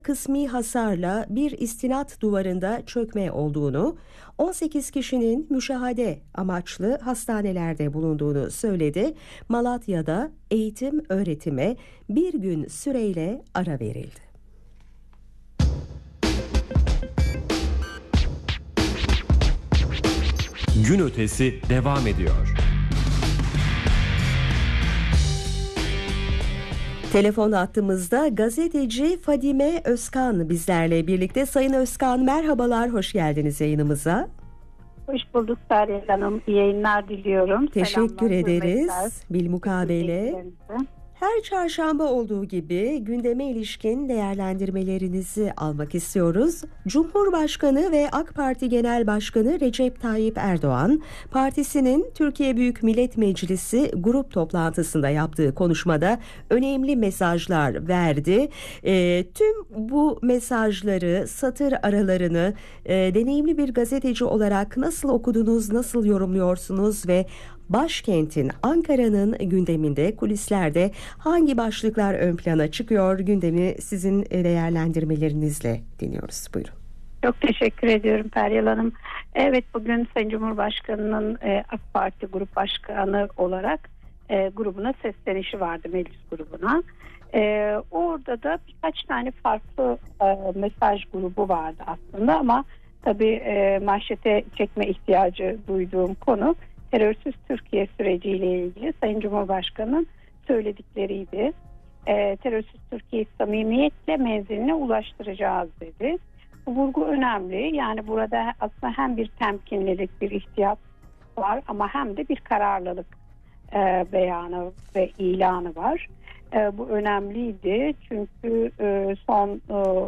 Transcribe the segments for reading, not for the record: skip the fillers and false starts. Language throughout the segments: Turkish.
kısmi hasarla bir istinat duvarında çökme olduğunu, 18 kişinin müşahede amaçlı hastanelerde bulunduğunu söyledi. Malatya'da eğitim öğretime bir gün süreyle ara verildi. Gün ötesi devam ediyor. Telefon hattımızda gazeteci Fadime Özkan bizlerle birlikte. Sayın Özkan, merhabalar, hoş geldiniz yayınımıza. Hoş bulduk Feryal Hanım. İyi yayınlar diliyorum. Teşekkür Selamlar, ederiz. Bilmukabele. Her çarşamba olduğu gibi gündeme ilişkin değerlendirmelerinizi almak istiyoruz. Cumhurbaşkanı ve AK Parti Genel Başkanı Recep Tayyip Erdoğan, partisinin Türkiye Büyük Millet Meclisi grup toplantısında yaptığı konuşmada önemli mesajlar verdi. Tüm bu mesajları, satır aralarını deneyimli bir gazeteci olarak nasıl okudunuz, nasıl yorumluyorsunuz ve başkentin, Ankara'nın gündeminde, kulislerde hangi başlıklar ön plana çıkıyor? Gündemi sizin değerlendirmelerinizle dinliyoruz. Buyurun. Çok teşekkür ediyorum Feryal Hanım. Evet, bugün Sayın Cumhurbaşkanı'nın AK Parti Grup Başkanı olarak grubuna seslenişi vardı, meclis grubuna. Orada da birkaç tane farklı mesaj grubu vardı aslında, ama tabii manşete çekme ihtiyacı duyduğum konu terörsüz Türkiye süreciyle ilgili Sayın Cumhurbaşkanı'nın söyledikleriydi. Terörsüz Türkiye'yi samimiyetle menziline ulaştıracağız dedi. Bu vurgu önemli. Yani burada aslında hem bir temkinlilik, bir ihtiyat var, ama hem de bir kararlılık beyanı ve ilanı var. Bu önemliydi çünkü son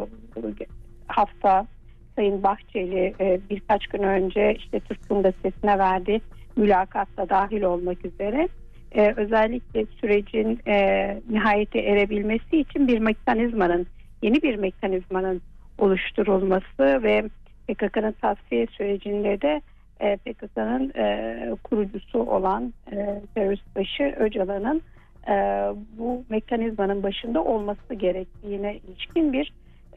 hafta Sayın Bahçeli birkaç gün önce işte Türk'ün gazetesine verdiği mülakatla dahil olmak üzere özellikle sürecin nihayete erebilmesi için yeni bir mekanizmanın oluşturulması ve PKK'nın tasfiye sürecinde de PKK'nın kurucusu olan terörist başı Öcalan'ın bu mekanizmanın başında olması gerektiğine ilişkin bir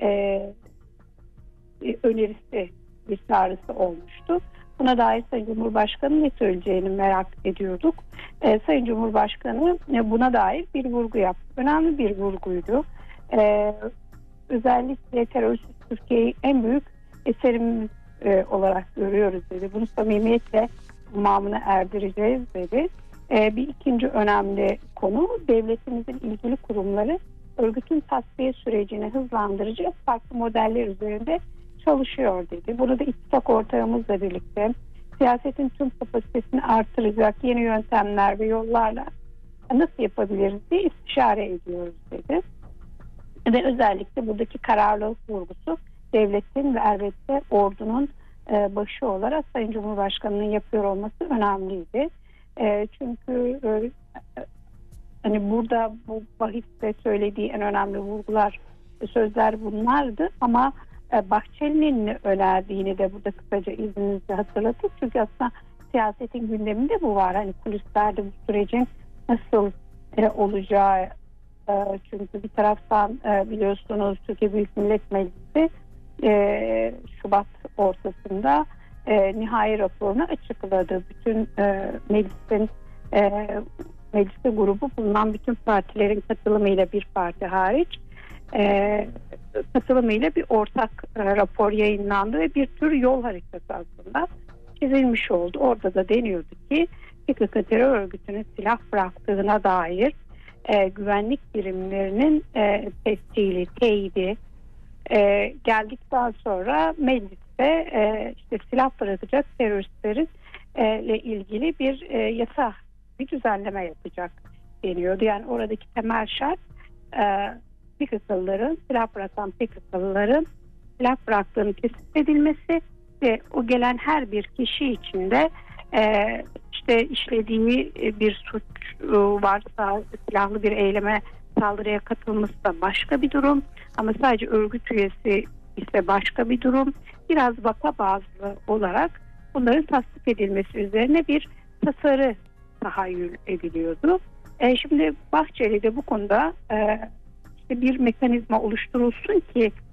önerisi, bir çağrısı olmuştu. Buna dair Sayın Cumhurbaşkanı ne söyleyeceğini merak ediyorduk. Sayın Cumhurbaşkanı buna dair bir vurgu yaptı. Önemli bir vurguydu. Özellikle terörsüz Türkiye'yi en büyük eserimiz olarak görüyoruz dedi. Bunu samimiyetle tamamına erdireceğiz dedi. Bir ikinci önemli konu, devletimizin ilgili kurumları örgütün tasfiye sürecini hızlandıracak farklı modeller üzerinde çalışıyor dedi. Bunu da ittifak ortağımızla birlikte siyasetin tüm kapasitesini artıracak yeni yöntemler ve yollarla nasıl yapabiliriz diye istişare ediyoruz dedi. Ve özellikle buradaki kararlılık vurgusu devletin ve elbette ordunun başı olarak Sayın Cumhurbaşkanı'nın yapıyor olması önemliydi. Çünkü hani burada bu bahiste söylediği en önemli vurgular, sözler bunlardı, ama Bahçeli'nin ne önerdiğini de burada kısaca izninizle hatırlatıp, çünkü aslında siyasetin gündeminde bu var. Hani kulislerde bu sürecin nasıl olacağı, çünkü bir taraftan biliyorsunuz Türkiye Büyük Millet Meclisi Şubat ortasında nihai raporunu açıkladı. Bütün mecliste grubu bulunan bütün partilerin katılımıyla, bir parti hariç katılımıyla bir ortak rapor yayınlandı ve bir tür yol haritası aslında çizilmiş oldu. Orada da deniyordu ki PKK terör örgütünün silah bıraktığına dair güvenlik birimlerinin tescili, teyidi geldikten sonra mecliste işte silah bırakacak teröristlerin ile ilgili bir yasa, bir düzenleme yapacak deniyordu. Yani oradaki temel şart PKK'lıların, silah bırakan PKK'lıların silah bıraktığını tespit edilmesi ve o gelen her bir kişi için de işte işlediği bir suç varsa, silahlı bir eyleme, saldırıya katılması da başka bir durum, ama sadece örgüt üyesi ise başka bir durum. Biraz vaka bazlı olarak bunların tasdik edilmesi üzerine bir tasarı tahayyül ediliyordu. Şimdi Bahçeli de bu konuda bir mekanizma oluşturulsun ki